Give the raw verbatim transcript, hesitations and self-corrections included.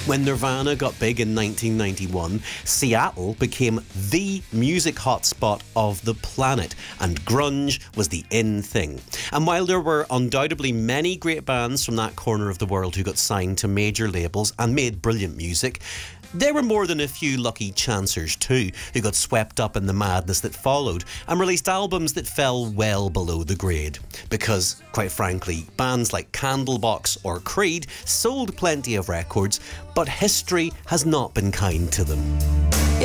When Nirvana got big in nineteen ninety-one, Seattle became the music hotspot of the planet, and grunge was the in thing. And while there were undoubtedly many great bands from that corner of the world who got signed to major labels and made brilliant music, there were more than a few lucky chancers too, who got swept up in the madness that followed and released albums that fell well below the grade. Because, quite frankly, bands like Candlebox or Creed sold plenty of records, but history has not been kind to them.